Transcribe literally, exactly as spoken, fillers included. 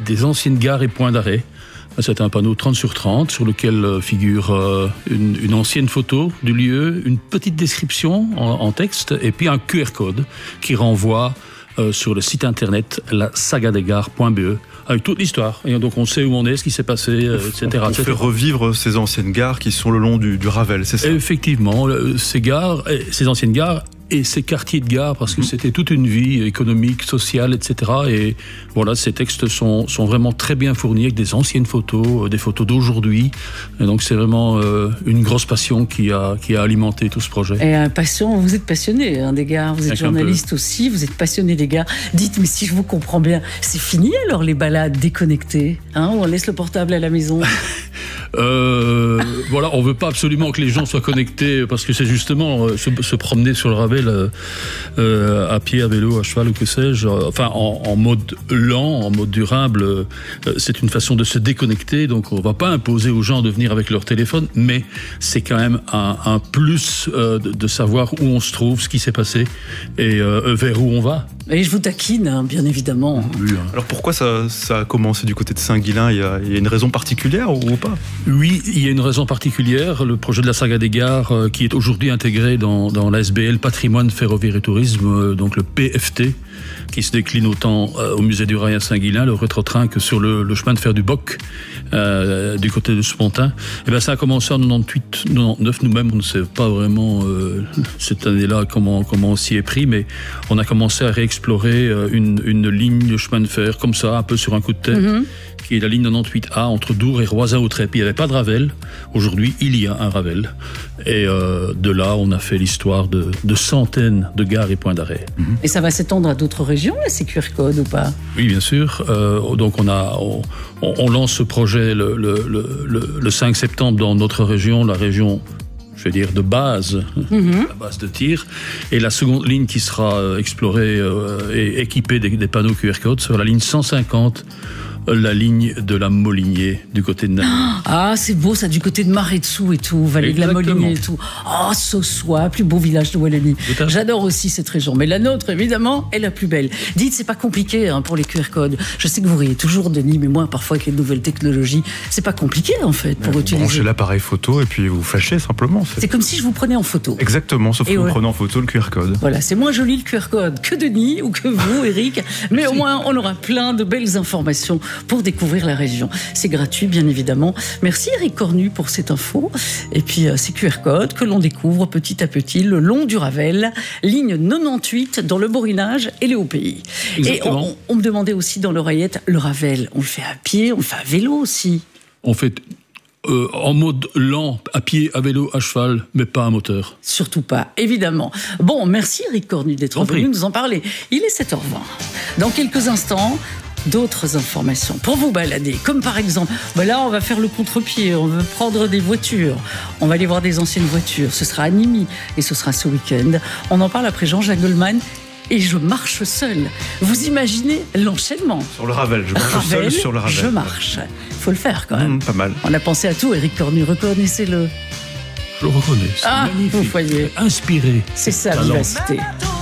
des anciennes gares et points d'arrêt. C'est un panneau trente sur trente sur lequel figure une, une ancienne photo du lieu, une petite description en, en texte et puis un Q R code qui renvoie euh, sur le site internet la saga des gares point b e avec toute l'histoire. Et donc on sait où on est, ce qui s'est passé, euh, et cetera. On fait revivre ces anciennes gares qui sont le long du, du Ravel, c'est ça? Effectivement, ces gares, ces anciennes gares et ces quartiers de gare, parce que mmh. c'était toute une vie économique, sociale, et cetera. Et voilà, ces textes sont, sont vraiment très bien fournis avec des anciennes photos, des photos d'aujourd'hui. Et donc c'est vraiment euh, une grosse passion qui a, qui a alimenté tout ce projet. Et un passion, vous êtes passionné hein, des gares, vous êtes avec journaliste aussi, vous êtes passionné des gares. Dites, mais si je vous comprends bien, c'est fini alors les balades déconnectées, hein, où on laisse le portable à la maison? Euh, voilà, on veut pas absolument que les gens soient connectés parce que c'est justement euh, se, se promener sur le Ravel euh, euh, à pied, à vélo, à cheval ou que sais-je, euh, enfin en, en mode lent, en mode durable, euh, c'est une façon de se déconnecter. Donc on va pas imposer aux gens de venir avec leur téléphone, mais c'est quand même un, un plus euh, de, de savoir où on se trouve, ce qui s'est passé et euh, vers où on va. Et je vous taquine, hein, bien évidemment. Oui, hein. Alors pourquoi ça, ça a commencé du côté de Saint-Guilain? Il y a, il y a une raison particulière ou pas? Oui, il y a une raison particulière. Le projet de la saga des gares, euh, qui est aujourd'hui intégré dans, dans l'A S B L Patrimoine Ferroviaire et Tourisme, euh, donc le P F T, qui se décline autant euh, au musée du Rail à Saint-Guilain, le rétrotrain, que sur le, le chemin de fer du Boc, euh, du côté de Spontin. Et ben ça a commencé en quatre-vingt-huit quatre-vingt-dix-neuf. Nous-mêmes, on ne sait pas vraiment euh, cette année-là comment, comment on s'y est pris, mais on a commencé à réexplorer euh, une, une ligne de chemin de fer, comme ça, un peu sur un coup de tête. Mm-hmm. Qui est la ligne quatre-vingt-huit A entre Dour et Roisin-Autrep. Il n'y avait pas de Ravel. Aujourd'hui, il y a un Ravel. Et euh, de là, on a fait l'histoire de, de centaines de gares et points d'arrêt. Mm-hmm. Et ça va s'étendre à d'autres régions, ces Q R codes, ou pas? Oui, bien sûr. Euh, donc, on, a, on, on lance ce projet le, le, le, le cinq septembre dans notre région, la région... je vais dire de base, mmh. la base de tir. Et la seconde ligne qui sera explorée euh, et équipée des, des panneaux Q R code sera la ligne cent cinquante, la ligne de la Molinier, du côté de Namur. Ah, c'est beau ça, du côté de Maret-Dessous et tout, vallée de la Molinier et tout. Oh, Sossois, plus beau village de Wallonie. J'adore aussi cette région, mais la nôtre, évidemment, est la plus belle. Dites, c'est pas compliqué hein, pour les Q R codes. Je sais que vous riez toujours, Denis, mais moi, parfois, avec les nouvelles technologies, c'est pas compliqué, en fait, pour vous utiliser. Vous branchez l'appareil photo et puis vous flashez simplement. C'est comme si je vous prenais en photo. Exactement, sauf et que ouais. vous prenez en photo le Q R code. Voilà, c'est moins joli le Q R code que Denis ou que vous, Eric, mais au moins, on aura plein de belles informations pour découvrir la région. C'est gratuit, bien évidemment. Merci Eric Cornu pour cette info. Et puis, euh, ces Q R codes que l'on découvre petit à petit le long du Ravel, ligne quatre-vingt-huit dans le Borinage et les Hauts-Pays. Et on, on, on me demandait aussi dans l'oreillette, le Ravel, on le fait à pied, on le fait à vélo aussi. On fait euh, en mode lent, à pied, à vélo, à cheval, mais pas à moteur. Surtout pas, évidemment. Bon, merci Eric Cornu d'être venu nous en parler. Il est sept heures vingt. Dans quelques instants, d'autres informations pour vous balader, comme par exemple, ben là on va faire le contre-pied, on veut prendre des voitures, on va aller voir des anciennes voitures, ce sera à Nîmes et ce sera ce week-end. On en parle après Jean-Jacques Goldman. Et je marche seul. Vous imaginez l'enchaînement? Sur le Ravel, je marche Ravel, seul sur le Ravel. Je marche. Il faut le faire quand même. Mmh, pas mal. On a pensé à tout, Eric Cornu, reconnaissez-le. Je le reconnais. Ah, magnifique. Vous voyez. Inspiré. C'est ça, la vivacité.